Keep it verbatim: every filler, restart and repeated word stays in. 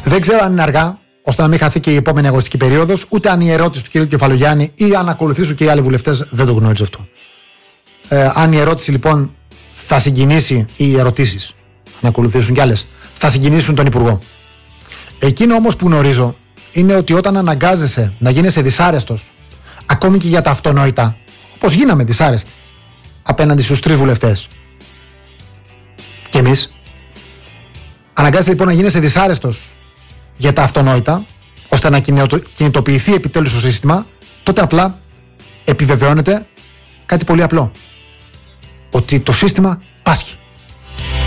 Δεν ξέρω αν είναι αργά, ώστε να μην χαθεί και η επόμενη αγωνιστική περίοδος, ούτε αν η ερώτηση του κ. Κεφαλογιάννη ή αν ακολουθήσουν και οι άλλοι βουλευτές, δεν το γνωρίζω αυτό. Ε, αν η ερώτηση λοιπόν θα συγκινήσει, ή οι ερωτήσεις, να ακολουθήσουν κι άλλες, θα συγκινήσουν τον Υπουργό. Εκείνο όμως που γνωρίζω είναι ότι όταν αναγκάζεσαι να γίνεσαι δυσάρεστος, ακόμη και για τα αυτονόητα, όπως γίναμε δυσάρεστοι απέναντι στους τρεις βουλευτές, και εμείς, αναγκάζεσαι λοιπόν να γίνεσαι δυσάρεστος για τα αυτονόητα, ώστε να κινητοποιηθεί επιτέλους το σύστημα, τότε απλά επιβεβαιώνεται κάτι πολύ απλό. Ότι το σύστημα πάσχει.